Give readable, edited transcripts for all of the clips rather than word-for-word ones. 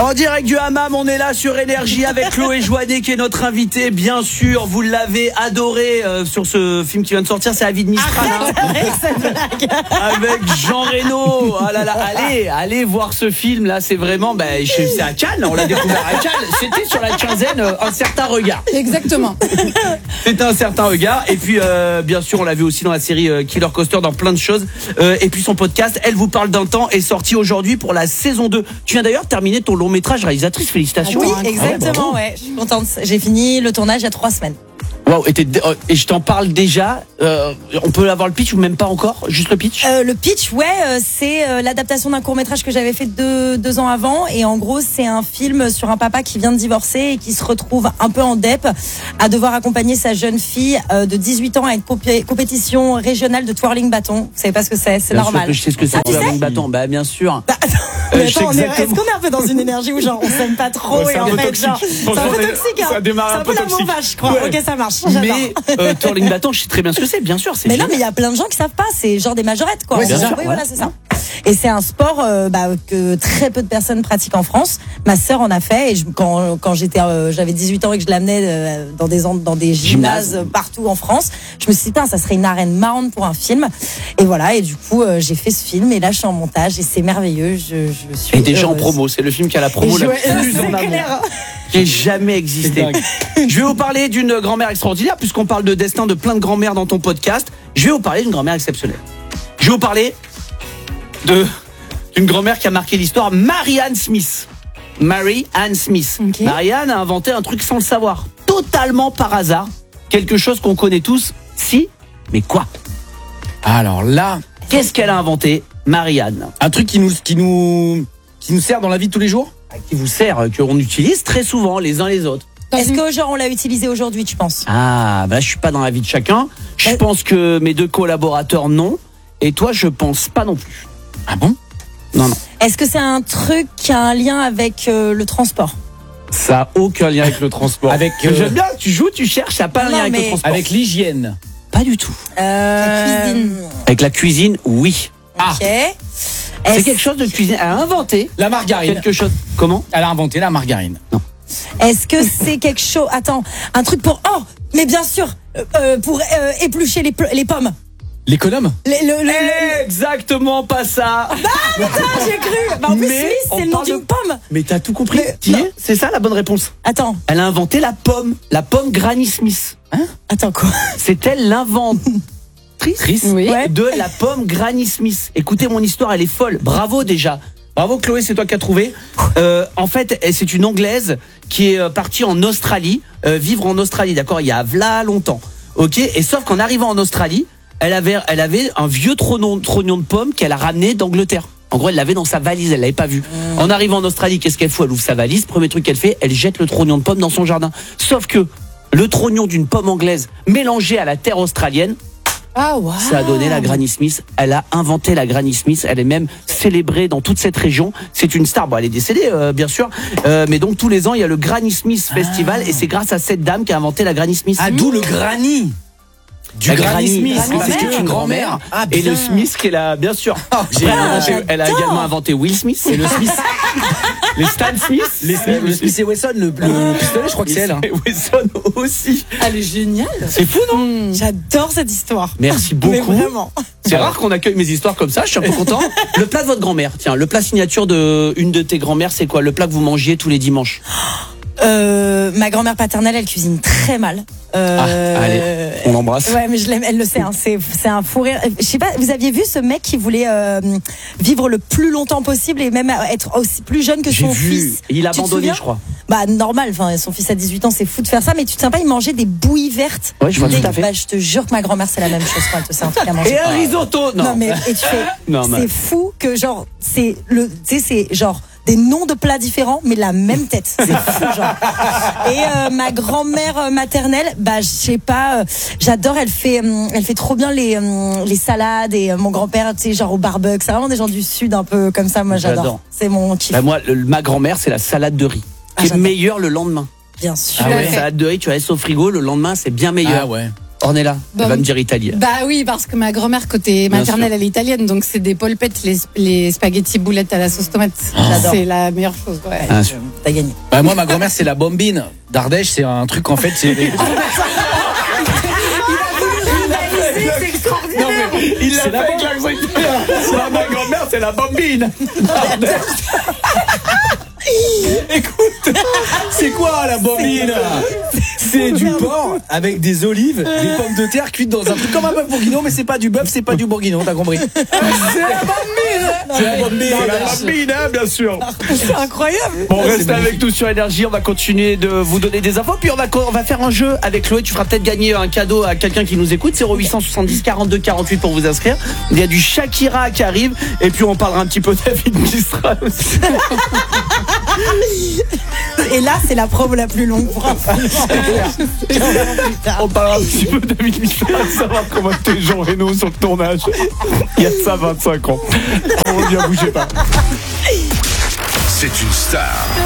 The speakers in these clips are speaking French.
En direct du hammam, on est là sur Énergie avec Chloé Joannet qui est notre invitée. Bien sûr, vous l'avez adoré sur ce film qui vient de sortir, c'est La vie de Mistral. Avec Jean Reno. Ah là là, allez voir ce film là, c'est vraiment, c'est à Cannes, on l'a découvert à Cannes. C'était sur la quinzaine, un certain regard. Exactement. C'était un certain regard. Et puis bien sûr, on l'a vu aussi dans la série Killer Coaster, dans plein de choses. Et puis son podcast, Elle vous parle d'un temps, est sorti aujourd'hui pour la saison 2. Tu viens d'ailleurs de terminer ton long métrage réalisatrice, félicitations. Oui, exactement, ouais. Je suis contente. J'ai fini le tournage il y a 3 semaines. Waouh, et je t'en parle déjà. On peut avoir le pitch ou même pas encore? Juste le pitch? Le pitch, c'est l'adaptation d'un court-métrage que j'avais fait deux ans avant. Et en gros, c'est un film sur un papa qui vient de divorcer et qui se retrouve un peu en dep à devoir accompagner sa jeune fille de 18 ans à une compétition régionale de twirling bâton. Vous savez pas ce que c'est Bien normal. sûr que je sais ce que c'est, twirling bâton. Bah, bien sûr. Mais attends, est-ce qu'on est un peu dans une énergie où genre on s'aime pas trop et en fait genre c'est un peu toxique, hein. Ça démarre c'est un peu l'amour vache, je crois. Ok, ça marche. Mais twirling bâton, je sais très bien ce que c'est, bien sûr. Mais non, mais il y a plein de gens qui savent pas. C'est genre des majorettes, quoi. Oui, bien sûr, oui, voilà, c'est ça. Et c'est un sport que très peu de personnes pratiquent en France. Ma sœur en a fait et quand j'avais 18 ans et que je l'amenais dans des gymnases partout en France, je me suis dit ça serait une arène marrante pour un film. Et voilà, et du coup j'ai fait ce film et là je suis en montage et c'est merveilleux. Je suis déjà en promo, c'est le film qui a la promo la plus en amont qui ait jamais existé. Je vais vous parler d'une grand-mère extraordinaire puisqu'on parle de destin de plein de grand-mères dans ton podcast. Je vais vous parler d'une grand-mère exceptionnelle. Je vais vous parler d'une grand-mère qui a marqué l'histoire, Mary-Anne Smith. Mary-Anne Smith. Okay. Mary-Anne a inventé un truc sans le savoir, totalement par hasard, quelque chose qu'on connaît tous. Si, mais quoi? Alors là, qu'est-ce qu'elle a inventé, Mary-Anne? Un truc qui nous sert dans la vie de tous les jours? Qui vous sert, qu'on utilise très souvent les uns les autres. Est-ce que genre on l'a utilisé aujourd'hui, tu penses? Ah, je suis pas dans la vie de chacun. Je pense que mes 2 collaborateurs non, et toi je pense pas non plus. Ah bon? Non. Est-ce que c'est un truc qui a un lien avec le transport? Ça a aucun lien avec le transport. J'aime bien, tu joues, tu cherches, ça n'a pas un lien avec le transport. Avec l'hygiène? Pas du tout. La cuisine. Avec la cuisine, oui. Ok. C'est quelque chose de cuisine. Elle a inventé la margarine. Quelque chose. Comment? Elle a inventé la margarine. Non. Est-ce que c'est quelque chose? Attends, un truc pour. Oh, mais bien sûr, pour éplucher les pommes. L'économe? Exactement pas ça. Putain, j'ai cru. En plus, Smith, c'est le nom d'une pomme. Mais t'as tout compris. C'est ça la bonne réponse. Attends. Elle a inventé la pomme Granny Smith. Hein? Attends, quoi? C'est elle l'inventrice de la pomme Granny Smith. Écoutez, mon histoire, elle est folle. Bravo déjà. Bravo Chloé, c'est toi qui as trouvé. En fait, c'est une Anglaise qui est partie en Australie, vivre en Australie, d'accord, il y a longtemps. Ok. Et sauf qu'en arrivant en Australie, elle avait un vieux trognon de pomme qu'elle a ramené d'Angleterre. En gros, elle l'avait dans sa valise, elle l'avait pas vu. En arrivant en Australie, qu'est-ce qu'elle fait? Elle ouvre sa valise, premier truc qu'elle fait, elle jette le trognon de pomme dans son jardin. Sauf que le trognon d'une pomme anglaise mélangé à la terre australienne, ça a donné la Granny Smith. Elle a inventé la Granny Smith. Elle est même célébrée dans toute cette région. C'est une star. Bon, elle est décédée, bien sûr. Mais donc, tous les ans, il y a le Granny Smith Festival. Et c'est grâce à cette dame qui a inventé la Granny Smith. Ah, d'où le Granny. Du Granny Smith, c'est une grand-mère. Et le Smith qui est là, bien sûr. Elle a également inventé Will Smith. Et le Smith. Les Stan Smith. Le Smith et Wesson, le pistolet, je crois que c'est elle. Et Wesson aussi. Elle est géniale. C'est fou, non? J'adore cette histoire. Merci beaucoup. Mais vraiment. C'est rare qu'on accueille mes histoires comme ça, je suis un peu content. Le plat de votre grand-mère, tiens, le plat signature de une de tes grand-mères, c'est quoi? Le plat que vous mangiez tous les dimanches? Ma grand-mère paternelle, elle cuisine très mal. Allez, on l'embrasse. Ouais, mais je l'aime, elle le sait. Hein, c'est un fou rire. Je sais pas, vous aviez vu ce mec qui voulait vivre le plus longtemps possible et même être aussi plus jeune que son fils. Il a abandonné, je crois. Bah normal. Enfin, son fils a 18 ans, c'est fou de faire ça. Mais tu te sens pas, il mangeait des bouillies vertes. Ouais, je vois tout à fait. Bah, je te jure que ma grand-mère c'est la même chose. Quoi, c'est un truc à manger. Et un risotto, non. Non mais et tu fais. C'est fou que genre c'est genre des noms de plats différents, mais la même tête. C'est fou, genre. Et ma grand-mère maternelle, je sais pas, j'adore. Elle fait trop bien les salades. Et mon grand-père, tu sais, genre au barbecue. C'est vraiment des gens du sud, un peu comme ça. Moi, j'adore. C'est mon kiff. Moi, ma grand-mère, c'est la salade de riz, qui est meilleure le lendemain. Bien sûr. La salade de riz, tu la laisses au frigo, le lendemain, c'est bien meilleur. Ah ouais. Ornella, elle va me dire italien. Bah oui, parce que ma grand-mère côté maternelle, elle est italienne, donc c'est des polpettes, les spaghettis boulettes à la sauce tomate. C'est la meilleure chose. Ouais. T'as gagné. Bah, moi, ma grand-mère, c'est la bombine d'Ardèche. C'est un truc, en fait, c'est... Non, mais il l'a fait avec l'accent italien. Ma grand-mère, c'est la bombine. Écoute, c'est quoi la bombine? C'est du porc avec des olives, des pommes de terre cuites dans un truc comme un bœuf bourguignon, mais c'est pas du bœuf, c'est pas du bourguignon, t'as compris? C'est la bombine. C'est la bombine. C'est la bombine, hein, bien sûr. C'est incroyable. Bon, restez avec nous sur Énergie, on va continuer de vous donner des infos, puis on va faire un jeu avec Chloé. Tu feras peut-être gagner un cadeau à quelqu'un qui nous écoute. 0870 42 48 pour vous inscrire. Il y a du Shakira qui arrive, et puis on parlera un petit peu de David Mistral aussi. Et là, c'est la promo la plus longue pour un On parlera un petit peu de David Mistral, savoir comment était Jean Reno sur le tournage. Il y a ça 25 ans. On revient, bougez pas. C'est une star.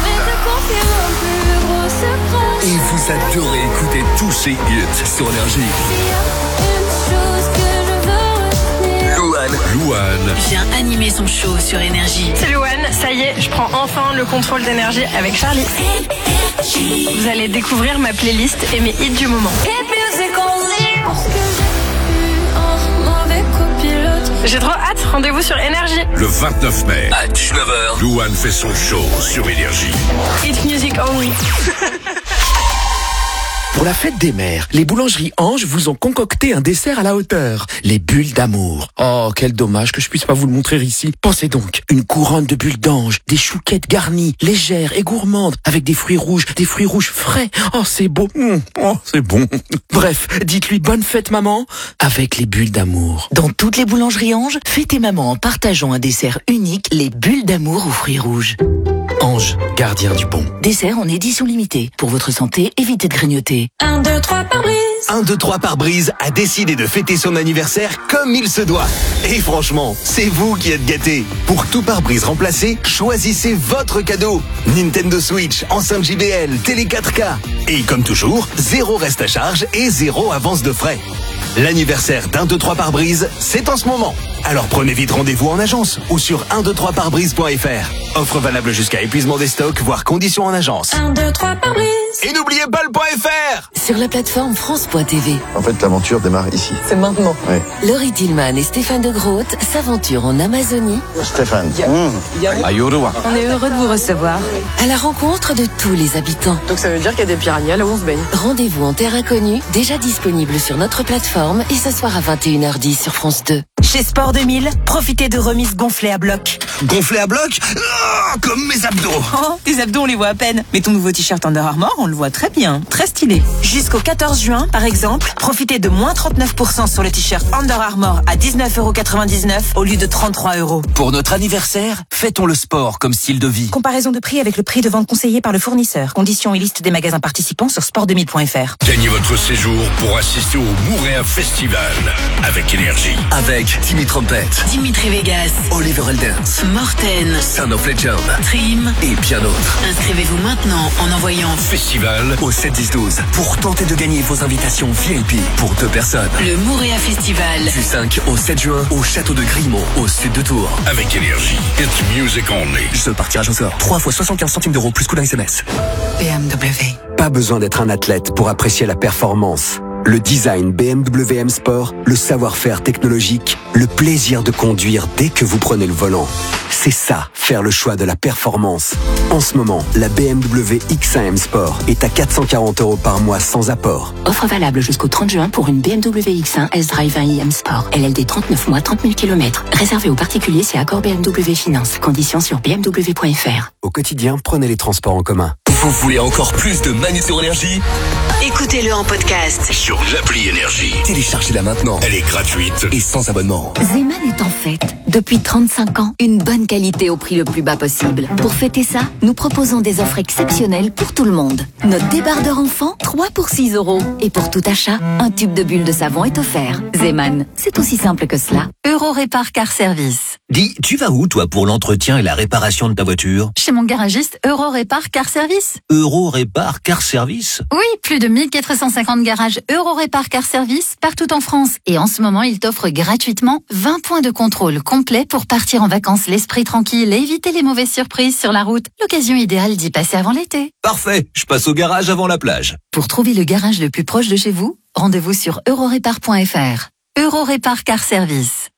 Et vous adorez écouter tous ces hits sur Énergie. Louane vient animer son show sur Énergie. C'est Louane, ça y est, je prends enfin le contrôle d'Énergie avec Charlie. Vous allez découvrir ma playlist et mes hits du moment. J'ai trop hâte, rendez-vous sur Énergie. Le 29 mai à 19h, Louane fait son show sur Énergie. Hit music only. Pour la fête des mères, les boulangeries Ange vous ont concocté un dessert à la hauteur, les bulles d'amour. Oh, quel dommage que je puisse pas vous le montrer ici. Pensez donc, une couronne de bulles d'ange, des chouquettes garnies, légères et gourmandes, avec des fruits rouges frais. Oh, c'est beau. Oh, c'est bon. Bref, dites-lui bonne fête maman, avec les bulles d'amour. Dans toutes les boulangeries Ange, fêtez maman en partageant un dessert unique, les bulles d'amour aux fruits rouges. Ange, gardien du bon. Dessert en édition limitée. Pour votre santé, évitez de grignoter. 1, 2, 3 par brise. 1, 2, 3 par brise a décidé de fêter son anniversaire comme il se doit. Et franchement, c'est vous qui êtes gâtés. Pour tout pare-brise remplacé, choisissez votre cadeau. Nintendo Switch, enceinte JBL, télé 4K. Et comme toujours, 0 reste à charge et 0 avance de frais. L'anniversaire d'1, 2, 3 par brise, c'est en ce moment. Alors prenez vite rendez-vous en agence ou sur 123parbrise.fr. Offre valable jusqu'à épuisement des stocks, voire conditions en agence. 1, 2, 3 par brise. Et n'oubliez pas le .fr. Sur la plateforme France.tv. En fait, l'aventure démarre ici. C'est maintenant. Oui. Laurie Tillman et Stéphane de Groot s'aventurent en Amazonie. Stéphane. On est heureux de vous recevoir. À la rencontre de tous les habitants. Donc ça veut dire qu'il y a des piranhas là où on se baigne. Rendez-vous en terre inconnue, déjà disponible sur notre plateforme et ce soir à 21h10 sur France 2. Chez Sport 2000, profitez de remises gonflées à bloc. Gonflé à bloc? Oh, comme mes abdos. Oh, tes abdos on les voit à peine. Mais ton nouveau t-shirt Under Armour, on le voit très bien. Très stylé. Jusqu'au 14 juin, par exemple, profitez de moins 39% sur le t-shirt Under Armour à 19,99€ au lieu de 33€. Pour notre anniversaire, fêtons le sport comme style de vie. Comparaison de prix avec le prix de vente conseillé par le fournisseur. Conditions et liste des magasins participants sur sport2000.fr. Gagnez votre séjour pour assister au Mouréa Festival avec Énergie. Avec Timmy Trumpet, Dimitri Vegas, Oliver Elders, Morten, Son of Legend Trim et bien d'autres. Inscrivez-vous maintenant en envoyant Festival Au 7-10-12 pour tenter de gagner vos invitations VIP pour 2 personnes. le Mouréa Festival. Du 5 au 7 juin au château de Grimont au sud de Tours. avec Énergie. It's music only. Ce par tirage au sort. 3 fois 75 centimes d'euros plus coût d'un SMS. BMW. Pas besoin d'être un athlète pour apprécier la performance. Le design BMW M Sport, le savoir-faire technologique, le plaisir de conduire dès que vous prenez le volant. C'est ça, faire le choix de la performance. En ce moment, la BMW X1 M Sport est à 440€ par mois sans apport. Offre valable jusqu'au 30 juin pour une BMW X1 S-Drive 1 iM Sport. LLD 39 mois, 30 000 km. Réservé aux particuliers, c'est accord BMW Finance. Conditions sur bmw.fr. Au quotidien, prenez les transports en commun. Vous voulez encore plus de Manu sur Énergie? Écoutez-le en podcast. Sur l'appli Énergie. Téléchargez-la maintenant. Elle est gratuite Et sans abonnement. Zeman est en fait, depuis 35 ans, une bonne qualité au prix le plus bas possible. Pour fêter ça, nous proposons des offres exceptionnelles pour tout le monde. Notre débardeur enfant, 3 pour 6€. Et pour tout achat, un tube de bulles de savon est offert. Zeman, c'est aussi simple que cela. Euro Répar Car Service. Dis, tu vas où toi pour l'entretien et la réparation de ta voiture? Chez mon garagiste Euro Répar Car Service. Service. Eurorépar Car Service. Oui, plus de 1450 garages Eurorépar Car Service partout en France. Et en ce moment, ils t'offrent gratuitement 20 points de contrôle complet pour partir en vacances l'esprit tranquille et éviter les mauvaises surprises sur la route. L'occasion idéale d'y passer avant l'été. Parfait, je passe au garage avant la plage. Pour trouver le garage le plus proche de chez vous, rendez-vous sur eurorépar.fr. Eurorépar Car Service.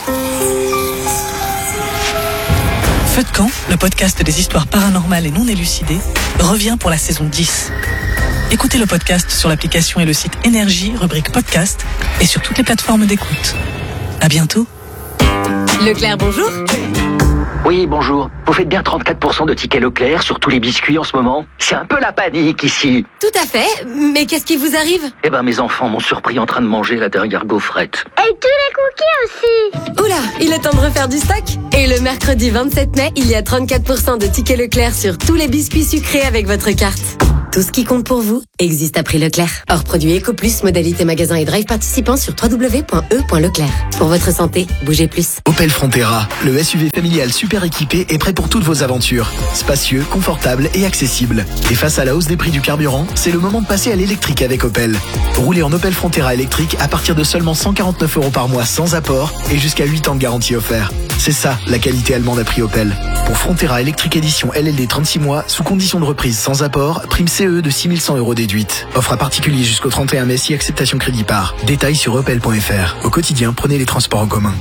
Feu de camp, le podcast des histoires paranormales et non élucidées, revient pour la saison 10. Écoutez le podcast sur l'application et le site Énergie, rubrique podcast, et sur toutes les plateformes d'écoute. À bientôt. Leclerc, bonjour. Oui, bonjour. Vous faites bien 34% de tickets Leclerc sur tous les biscuits en ce moment? C'est un peu la panique ici. Tout à fait. Mais qu'est-ce qui vous arrive? Eh ben, mes enfants m'ont surpris en train de manger la dernière gaufrette. Et tous les cookies aussi. Oula, il est temps de refaire du stock. Et le mercredi 27 mai, il y a 34% de tickets Leclerc sur tous les biscuits sucrés avec votre carte. Tout ce qui compte pour vous existe à prix Leclerc. Hors produit Eco Plus, modalité magasin et drive participant sur www.e.leclerc. Pour votre santé, bougez plus. Opel Frontera, le SUV familial super équipé est prêt pour toutes vos aventures. Spacieux, confortable et accessible. Et face à la hausse des prix du carburant, c'est le moment de passer à l'électrique avec Opel. Roulez en Opel Frontera électrique à partir de seulement 149 € par mois sans apport et jusqu'à 8 ans de garantie offert. C'est ça, la qualité allemande à prix Opel. Pour Frontera électrique édition LLD 36 mois, sous condition de reprise sans apport, prime CE de 6100 € déduite. Offre à particulier jusqu'au 31 mai si acceptation crédit par. Détails sur opel.fr. Au quotidien, prenez les transports en commun.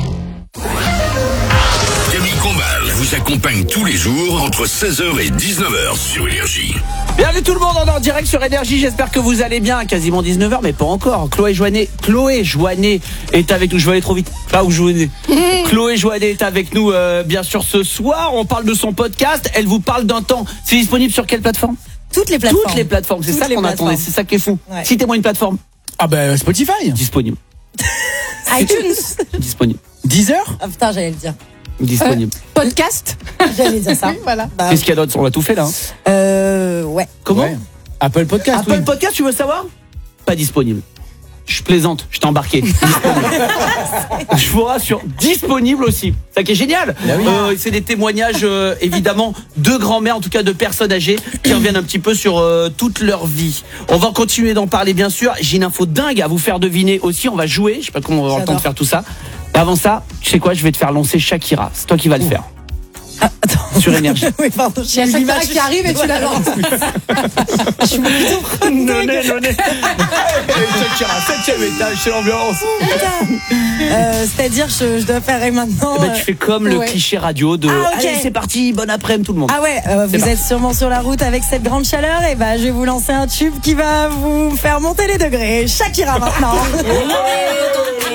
Camille Combal vous accompagne tous les jours entre 16h et 19h sur Énergie. Bienvenue tout le monde en direct sur Énergie, j'espère que vous allez bien, quasiment 19h mais pas encore. Chloé Joannet est avec nous, je vais aller trop vite, pas où Joannet. Chloé Joannet est avec nous bien sûr ce soir, on parle de son podcast, elle vous parle d'un temps, c'est disponible sur quelle plateforme? Toutes les plateformes. Toutes les plateformes, c'est ça qu'on attendait, c'est ça qui est fou. Ouais. Citez-moi une plateforme. Ah ben Spotify. Disponible. iTunes. Disponible. Deezer. Ah putain, j'allais le dire. Disponible. Podcast. J'allais dire ça. Voilà. Bah, qu'est-ce qu'il y a d'autre? On l'a tout fait là. Ouais. Comment? Ouais. Apple Podcast. Apple Podcast, tu veux savoir? Pas disponible. Je plaisante, je t'ai embarqué. Je vous rassure, disponible aussi. Ça qui est génial. Oui. C'est des témoignages évidemment de grand-mères, en tout cas de personnes âgées qui reviennent un petit peu sur toute leur vie. On va continuer d'en parler bien sûr. J'ai une info dingue à vous faire deviner aussi. On va jouer, je sais pas comment on va avoir le temps de faire tout ça. Et avant ça, tu sais quoi, je vais te faire lancer Shakira. C'est toi qui vas le faire. Ah, attends. Sur Énergie. Oui, pardon. Il y a Shakira qui arrive et tu la lances. Je suis plutôt Noné. Shakira, 7e étage, c'est l'ambiance. C'est-à-dire, je dois faire maintenant. Tu fais comme le cliché radio de. Ah, okay. Allez, c'est parti, bon après-midi tout le monde. Ah ouais, vous êtes sûrement sur la route avec cette grande chaleur. Et je vais vous lancer un tube qui va vous faire monter les degrés. Shakira maintenant.